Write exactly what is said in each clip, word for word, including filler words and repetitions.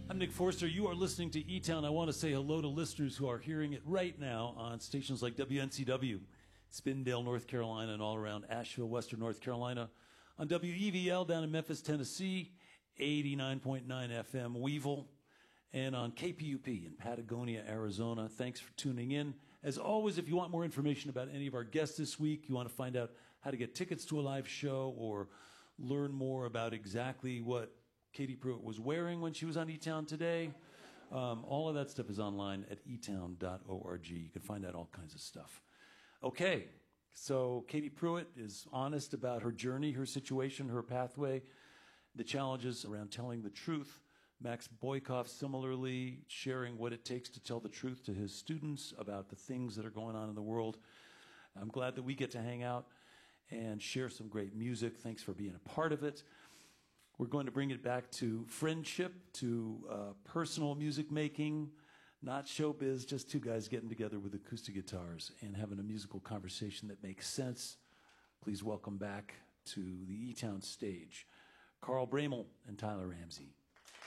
I'm Nick Forster. You are listening to E-Town. I want to say hello to listeners who are hearing it right now on stations like W N C W, Spindale, North Carolina, and all around Asheville, Western North Carolina, on W E V L down in Memphis, Tennessee, eighty-nine point nine F M Weevil, and on K P U P in Patagonia, Arizona. Thanks for tuning in. As always, if you want more information about any of our guests this week, you want to find out how to get tickets to a live show or learn more about exactly what Katie Pruitt was wearing when she was on E-Town today, um, all of that stuff is online at e town dot org. You can find out all kinds of stuff. Okay, so Katie Pruitt is honest about her journey, her situation, her pathway, the challenges around telling the truth. Max Boykoff similarly sharing what it takes to tell the truth to his students about the things that are going on in the world. I'm glad that we get to hang out and share some great music. Thanks for being a part of it. We're going to bring it back to friendship, to uh, personal music making, not showbiz, just two guys getting together with acoustic guitars and having a musical conversation that makes sense. Please welcome back to the E-Town stage, Carl Bramel and Tyler Ramsey.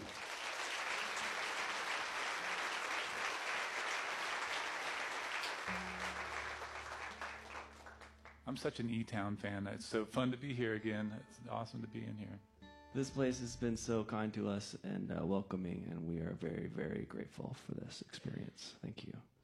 I'm such an E-Town fan. It's so fun to be here again. It's awesome to be in here. This place has been so kind to us and uh, welcoming, and we are very, very grateful for this experience. Thank you.